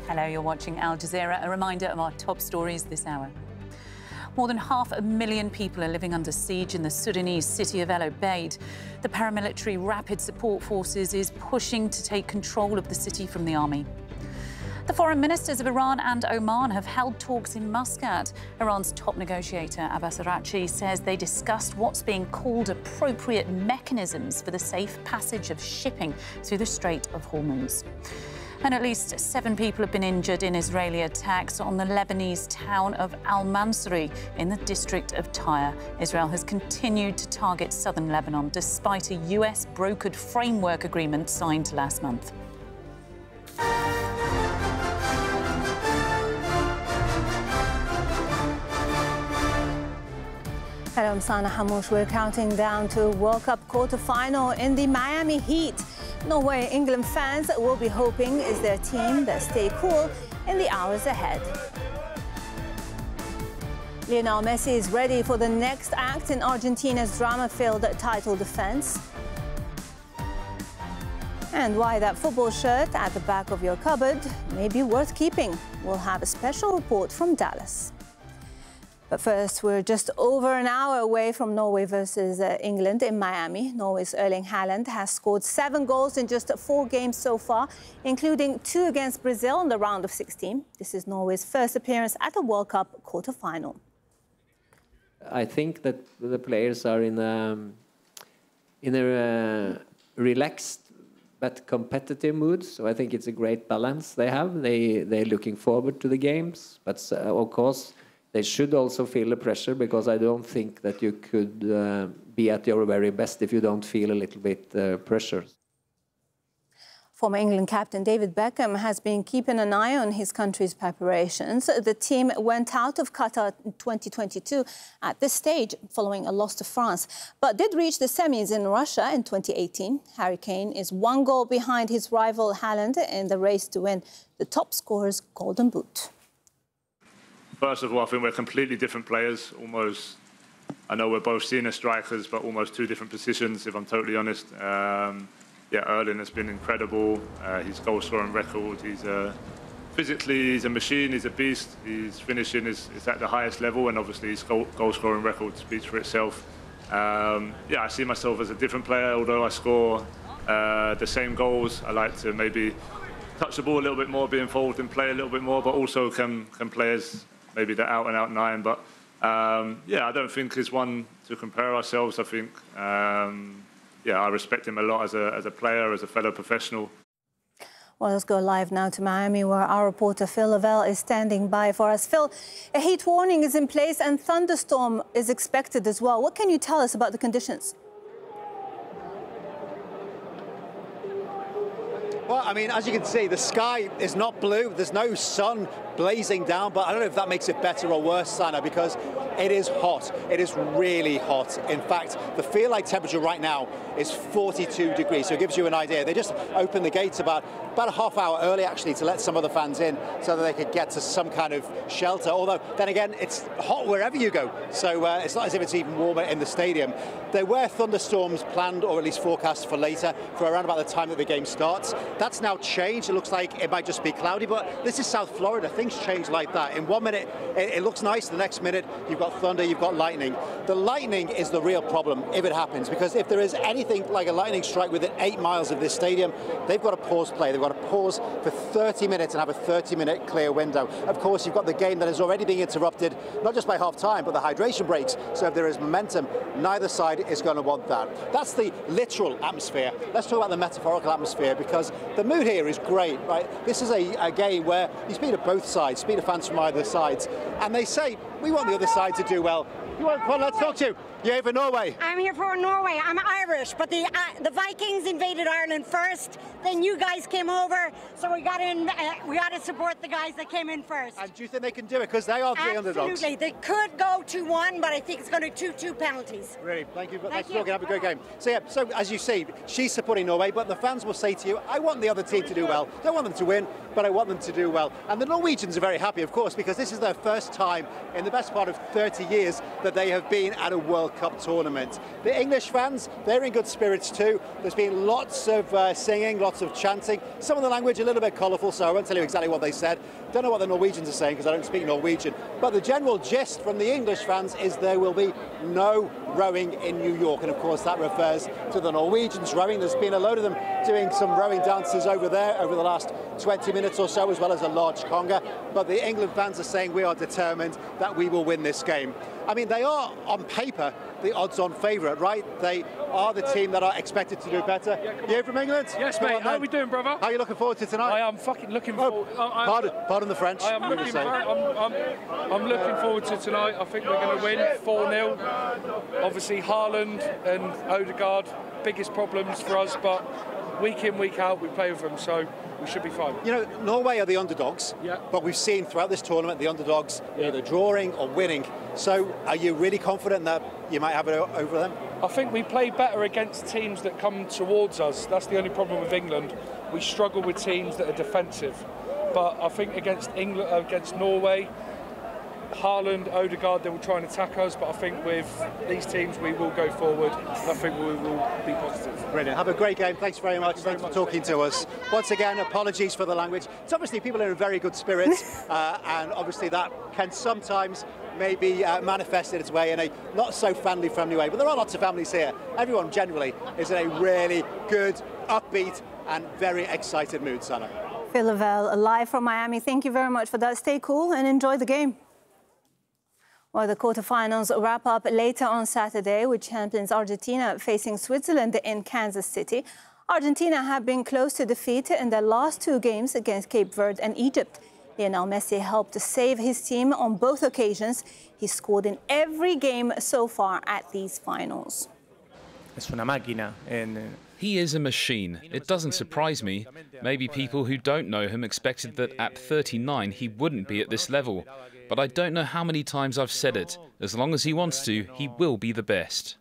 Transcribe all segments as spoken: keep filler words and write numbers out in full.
Hello, you're watching Al Jazeera. A reminder of our top stories this hour. More than half a million people are living under siege in the Sudanese city of El Obeid. The paramilitary Rapid Support Forces is pushing to take control of the city from the army. The foreign ministers of Iran and Oman have held talks in Muscat. Iran's top negotiator, Abbas Araghchi, says they discussed what's being called appropriate mechanisms for the safe passage of shipping through the Strait of Hormuz. And at least seven people have been injured in Israeli attacks on the Lebanese town of Al-Mansouri in the district of Tyre. Israel has continued to target southern Lebanon despite a U S-brokered framework agreement signed last month. Hello, I'm Sana Hamouche. We're counting down to a World Cup quarter-final in the Miami Heat. Norway England fans will be hoping is their team that stay cool in the hours ahead. Lionel Messi is ready for the next act in Argentina's drama-filled title defense. And why that football shirt at the back of your cupboard may be worth keeping. We'll have a special report from Dallas. But first, we're just over an hour away from Norway versus uh, England in Miami. Norway's Erling Haaland has scored seven goals in just four games so far, including two against Brazil in the round of sixteen. This is Norway's first appearance at a World Cup quarter-final. I think that the players are in a, in a uh, relaxed but competitive mood. So I think it's a great balance they have. They, they're looking forward to the games, but uh, of course, they should also feel the pressure, because I don't think that you could uh, be at your very best if you don't feel a little bit uh, pressure. Former England captain David Beckham has been keeping an eye on his country's preparations. The team went out of Qatar in twenty twenty-two at this stage following a loss to France, but did reach the semis in Russia in twenty eighteen. Harry Kane is one goal behind his rival Haaland in the race to win the top scorer's Golden Boot. First of all, I think we're completely different players. Almost, I know we're both senior strikers, but almost two different positions, if I'm totally honest. Um, yeah, Erling has been incredible. Uh, his goal-scoring record, he's a, physically, he's a machine, he's a beast. His finishing is, is at the highest level, and obviously his goal, goal-scoring record speaks for itself. Um, yeah, I see myself as a different player, although I score uh, the same goals. I like to maybe touch the ball a little bit more, be involved and play a little bit more, but also can, can play as maybe the out-and-out nine, but um, yeah, I don't think he's one to compare ourselves. I think, um, yeah, I respect him a lot as a, as a player, as a fellow professional. Well, let's go live now to Miami, where our reporter Phil Lavelle is standing by for us. Phil, a heat warning is in place and thunderstorm is expected as well. What can you tell us about the conditions? Well, I mean, as you can see, the sky is not blue. There's no sun blazing down, but I don't know if that makes it better or worse, Sana, because it is hot. It is really hot. In fact, the feel-like temperature right now is forty-two degrees, so it gives you an idea. They just opened the gates about, about a half hour early, actually, to let some of the fans in so that they could get to some kind of shelter. Although, then again, it's hot wherever you go, so uh, it's not as if it's even warmer in the stadium. There were thunderstorms planned, or at least forecast for later, for around about the time that the game starts. That's now changed. It looks like it might just be cloudy, but this is South Florida. Things change like that. In one minute, it, it looks nice. The next minute, you've got thunder, you've got lightning. The lightning is the real problem if it happens, because if there is anything like a lightning strike within eight miles of this stadium, they've got to pause play. They've got to pause for thirty minutes and have a thirty minute clear window. Of course, you've got the game that is already being interrupted, not just by half time, but the hydration breaks. So if there is momentum, neither side is going to want that. That's the literal atmosphere. Let's talk about the metaphorical atmosphere, because the mood here is great, right? This is a, a game where you speak to both sides, speak to fans from either sides, and they say, we want the other side to do well. You want, well, let's talk to you. You're here for Norway. I'm here for Norway. I'm Irish, but the uh, the Vikings invaded Ireland first. Then you guys came over, so we got in. Uh, we got to support the guys that came in first. And do you think they can do it? Because they are the underdogs. Absolutely. They could go two one, but I think it's going to two two penalties. Really, thank you. Thank Thanks you. for talking. Have a great game. So yeah, so as you see, she's supporting Norway, but the fans will say to you, I want the other team to do well. Don't want them to win, but I want them to do well. And the Norwegians are very happy, of course, because this is their first time in the best part of thirty years that they have been at a World Cup tournament. The English fans, they're in good spirits too. There's been lots of uh, singing, lots of chanting. Some of the language a little bit colourful, so I won't tell you exactly what they said. Don't know what the Norwegians are saying because I don't speak Norwegian. But the general gist from the English fans is there will be no rowing in New York. And of course that refers to the Norwegians rowing. There's been a load of them doing some rowing dances over there over the last twenty minutes or so, as well as a large conga. But the England fans are saying we are determined that we will win this game. I mean, they are, on paper, the odds-on favourite, right? They are the team that are expected to do better. Yeah, you from England? Yes, Come mate. on, How are we doing, brother? How are you looking forward to tonight? I am fucking looking Oh, forward. I, I, pardon, pardon the French. I am looking. Very, I'm, I'm, I'm looking forward to tonight. I think we're going to win four nil. Obviously, Haaland and Odegaard, biggest problems for us, but week in, week out, we play with them, so we should be fine. You know, Norway are the underdogs, yeah. but we've seen throughout this tournament the underdogs yeah. either drawing or winning. So are you really confident that you might have it over them? I think we play better against teams that come towards us. That's the only problem with England. We struggle with teams that are defensive. But I think against England, against Norway, Haaland, Odegaard, they will try and attack us, but I think with these teams we will go forward and I think we will be positive. Brilliant. Have a great game. Thanks very much. Thank Thanks very for much. talking to us. Once again, apologies for the language. It's obviously people are in very good spirits uh, and obviously that can sometimes maybe uh, manifested its way in a not so family friendly way, but there are lots of families here. Everyone generally is in a really good, upbeat and very excited mood, Sana. Phil Lavelle, live from Miami. Thank you very much for that. Stay cool and enjoy the game. Well, the quarterfinals wrap up later on Saturday with champions Argentina facing Switzerland in Kansas City. Argentina have been close to defeat in their last two games against Cape Verde and Egypt. Lionel Messi helped to save his team on both occasions. He scored in every game so far at these finals. Es una máquina. He is a machine. It doesn't surprise me. Maybe people who don't know him expected that at thirty-nine he wouldn't be at this level. But I don't know how many times I've said it. As long as he wants to, he will be the best.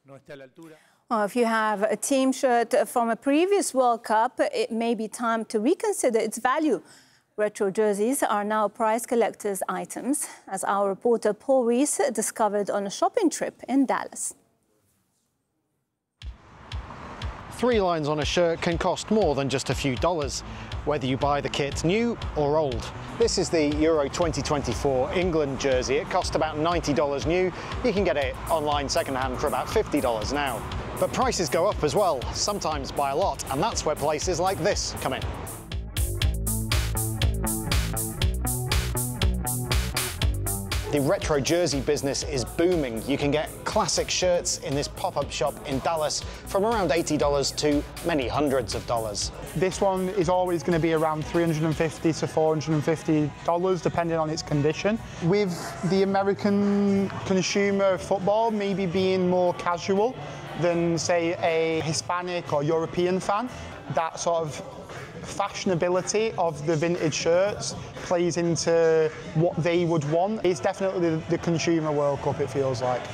Well, if you have a team shirt from a previous World Cup, it may be time to reconsider its value. Retro jerseys are now prize collectors' items, as our reporter Paul Rees discovered on a shopping trip in Dallas. Three lines on a shirt can cost more than just a few dollars, whether you buy the kit new or old. This is the Euro twenty twenty-four England jersey. It cost about ninety dollars new. You can get it online second-hand for about fifty dollars now. But prices go up as well, sometimes by a lot, and that's where places like this come in. The retro jersey business is booming. You can get classic shirts in this pop-up shop in Dallas from around eighty dollars to many hundreds of dollars. This one is always going to be around three hundred fifty to four hundred fifty dollars depending on its condition. With the American consumer of football maybe being more casual than, say, a Hispanic or European fan, that sort of fashionability of the vintage shirts plays into what they would want. It's definitely the, the consumer World Cup, it feels like.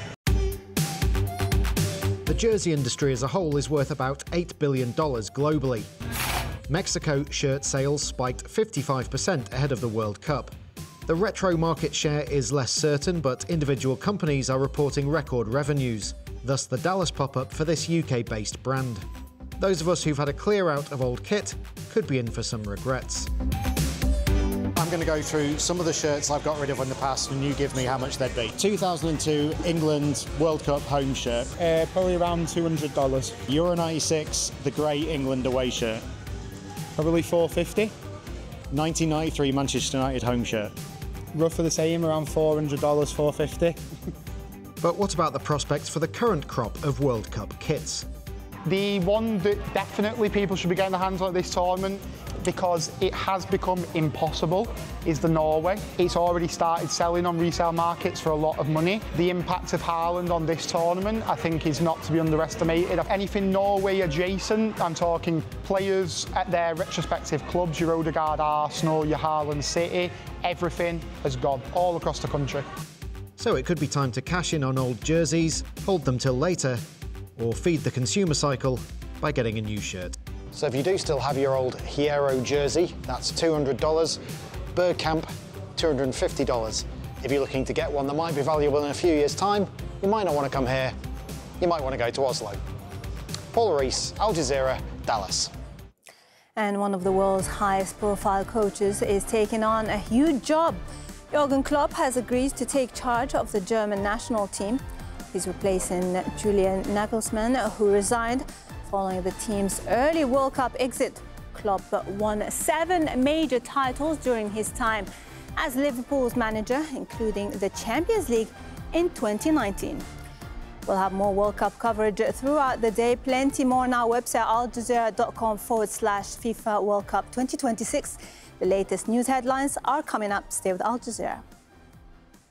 The jersey industry as a whole is worth about eight billion dollars globally. Mexico shirt sales spiked fifty-five percent ahead of the World Cup. The retro market share is less certain, but individual companies are reporting record revenues, thus the Dallas pop-up for this U K-based brand. Those of us who've had a clear out of old kit could be in for some regrets. I'm going to go through some of the shirts I've got rid of in the past and you give me how much they'd be. two thousand two England World Cup home shirt. Uh, probably around two hundred dollars. Euro ninety-six, the grey England away shirt. Probably four hundred fifty dollars. nineteen ninety-three Manchester United home shirt. Roughly the same, around four hundred dollars, four hundred fifty dollars. But what about the prospects for the current crop of World Cup kits? The one that definitely people should be getting their hands on at this tournament, because it has become impossible, is the Norway. It's already started selling on resale markets for a lot of money. The impact of Haaland on this tournament, I think, is not to be underestimated. Anything Norway adjacent, I'm talking players at their retrospective clubs, your Odegaard Arsenal, your Haaland City, everything has gone all across the country. So it could be time to cash in on old jerseys, hold them till later, or feed the consumer cycle by getting a new shirt. So if you do still have your old Hierro jersey, that's two hundred dollars. Bergkamp, two hundred fifty dollars. If you're looking to get one that might be valuable in a few years' time, you might not want to come here, you might want to go to Oslo. Paul Rees, Al Jazeera, Dallas. And one of the world's highest profile coaches is taking on a huge job. Jürgen Klopp has agreed to take charge of the German national team. He's replacing Julian Nagelsmann, who resigned following the team's early World Cup exit. Klopp won seven major titles during his time as Liverpool's manager, including the Champions League in twenty nineteen. We'll have more World Cup coverage throughout the day. Plenty more on our website, aljazeera.com forward slash FIFA World Cup twenty twenty-six. The latest news headlines are coming up. Stay with Al Jazeera.